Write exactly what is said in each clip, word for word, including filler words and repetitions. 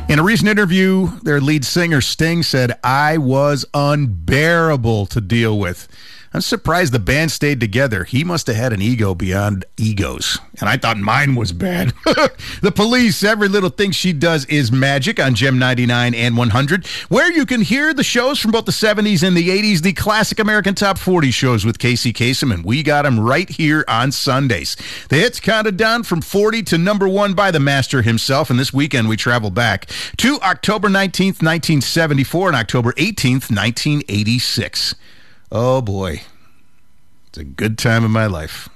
In a recent interview, their lead singer, Sting, said, "I was unbearable to deal with. I'm surprised the band stayed together. He must have had an ego beyond egos. And I thought mine was bad." The Police, Every Little Thing She Does Is Magic on Gem ninety-nine and one hundred, where you can hear the shows from both the seventies and the eighties, the classic American Top forty shows with Casey Kasem, and we got them right here on Sundays. The hits counted down from forty to number one by the master himself, and this weekend we travel back to October nineteenth, nineteen seventy-four and October eighteenth, nineteen eighty-six. Oh, boy. It's a good time in my life.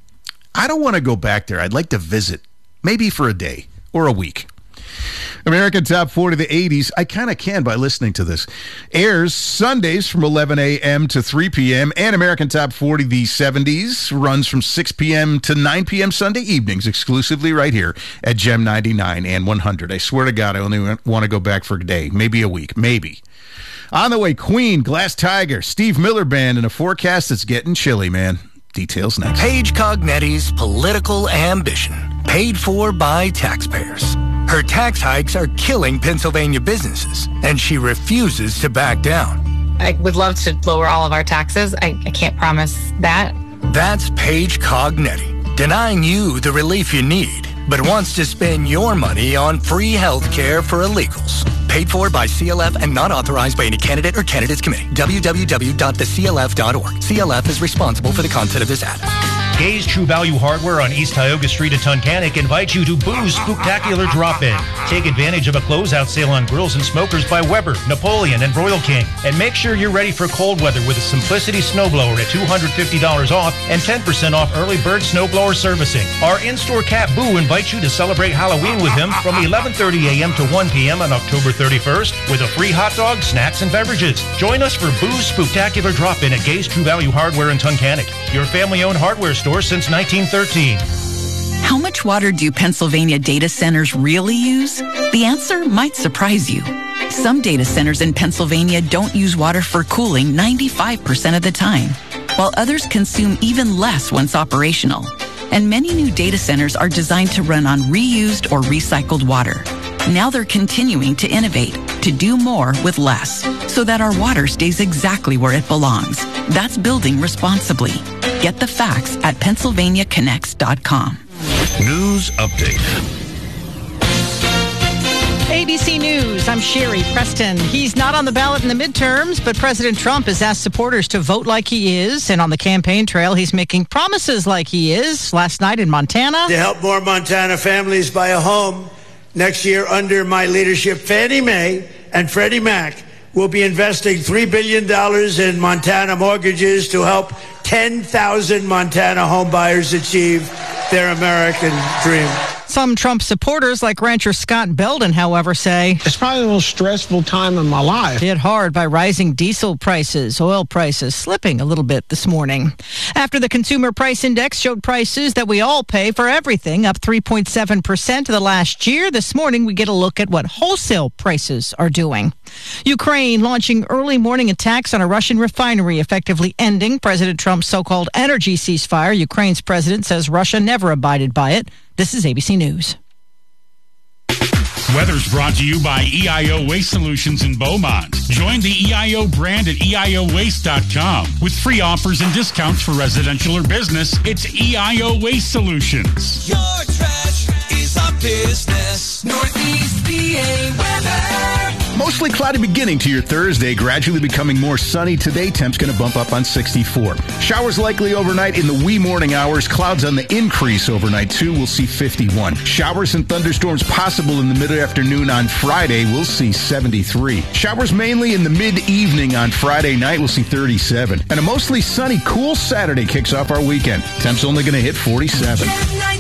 I don't want to go back there. I'd like to visit, maybe for a day or a week. American Top forty of the eighties, I kind of can by listening to this, airs Sundays from eleven a.m. to three p.m., and American Top forty of the seventies runs from six p.m. to nine p.m. Sunday evenings, exclusively right here at Gem ninety-nine and one hundred. I swear to God, I only want to go back for a day, maybe a week, maybe. On the way, Queen, Glass Tiger, Steve Miller Band, and a forecast that's getting chilly, man. Details next. Paige Cognetti's political ambition, paid for by taxpayers. Her tax hikes are killing Pennsylvania businesses, and she refuses to back down. I would love to lower all of our taxes. I, I can't promise that. That's Paige Cognetti, denying you the relief you need, but wants to spend your money on free health care for illegals. Paid for by C L F and not authorized by any candidate or candidates committee. w w w dot the c l f dot org. C L F is responsible for the content of this ad. Gay's True Value Hardware on East Tioga Street in Tunkhannock invites you to Boo's Spooktacular Drop-In. Take advantage of a closeout sale on grills and smokers by Weber, Napoleon, and Royal King. And make sure you're ready for cold weather with a Simplicity snowblower at two hundred fifty dollars off and ten percent off early bird snowblower servicing. Our in-store cat Boo invites you to celebrate Halloween with him from eleven thirty a.m. to one p.m. on October thirty-first with a free hot dog, snacks, and beverages. Join us for Boo's Spooktacular Drop-In at Gay's True Value Hardware in Tunkhannock, your family-owned hardware store since nineteen thirteen. How much water do Pennsylvania data centers really use? The answer might surprise you. Some data centers in Pennsylvania don't use water for cooling ninety-five percent of the time, while others consume even less once operational. And many new data centers are designed to run on reused or recycled water. Now they're continuing to innovate, to do more with less, so that our water stays exactly where it belongs. That's building responsibly. Get the facts at Pennsylvania Connects dot com. News update. A B C News, I'm Sherry Preston. He's not on the ballot in the midterms, but President Trump has asked supporters to vote like he is. And on the campaign trail, he's making promises like he is. Last night in Montana. To help more Montana families buy a home next year under my leadership, Fannie Mae and Freddie Mac will be investing three billion dollars in Montana mortgages to help ten thousand Montana homebuyers achieve their American dream. Some Trump supporters, like rancher Scott Belden, however, say it's probably the most stressful time in my life. Hit hard by rising diesel prices, oil prices slipping a little bit this morning. After the Consumer Price Index showed prices that we all pay for everything up three point seven percent to the last year, this morning we get a look at what wholesale prices are doing. Ukraine launching early morning attacks on a Russian refinery, effectively ending President Trump's so-called energy ceasefire. Ukraine's president says Russia never abided by it. This is A B C News. Weather's brought to you by E I O Waste Solutions in Beaumont. Join the E I O brand at E I O waste dot com. With free offers and discounts for residential or business, it's E I O Waste Solutions. Your trash is our business. Northeast P A weather. Mostly cloudy beginning to your Thursday, gradually becoming more sunny. Today, temps going to bump up on sixty-four. Showers likely overnight in the wee morning hours. Clouds on the increase overnight, too. We'll see fifty-one. Showers and thunderstorms possible in the mid-afternoon on Friday. We'll see seventy-three. Showers mainly in the mid-evening on Friday night. We'll see thirty-seven. And a mostly sunny, cool Saturday kicks off our weekend. Temps only going to hit forty-seven.